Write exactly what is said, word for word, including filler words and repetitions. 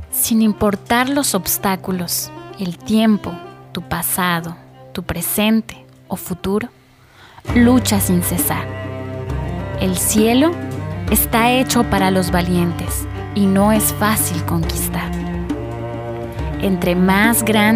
Sin importar los obstáculos, el tiempo, tu pasado, tu presente o futuro, lucha sin cesar. El cielo está hecho para los valientes y no es fácil conquistar. Entre más grande